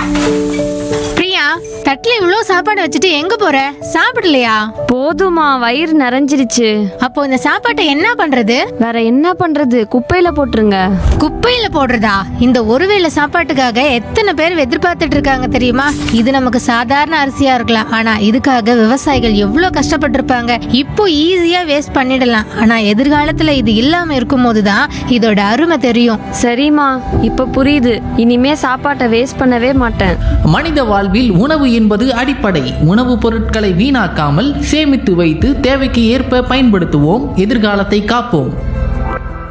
பிரியா, தட்டுல இவ்ளோ சாப்பாடு வச்சுட்டு எங்க போற? சாப்பிடலையா? போதுமா, வயிறு நிறைஞ்சிருச்சு. அப்போ இந்த சாப்பாட்டை என்ன பண்றது? வேற என்ன பண்றது? குப்பையில போட்டுருங்க. குப்பையில போடுறதா? இந்த ஒருவேளை சாப்பாட்டுக்காக எத்தனை பேர் எதிர்பார்த்துட்டு இருக்காங்க தெரியுமா? இது நமக்கு சாதாரண அரிசியா இருக்கலாம், ஆனா இதுக்காக விவசாயிகள் எவ்வளவு கஷ்டப்பட்டிருப்பாங்க. இப்போ ஈஸியா வேஸ்ட் பண்ணிடலாம், ஆனா எதிர்காலத்துல இது இல்லாம இருக்கும்போது தான் இதோட அருமை தெரியும். சரிம்மா, இப்ப புரியுது. இனிமே சாப்பாட்டை வேஸ்ட் பண்ணவே மாட்டேன். மனித வாழ்வில் உணவு என்பது அடிப்படை. உணவுப் பொருட்களை வீணாக்காமல் சேமித்து வைத்து தேவைக்கு ஏற்ப பயன்படுத்துவோம். எதிர்காலத்தை காப்போம்.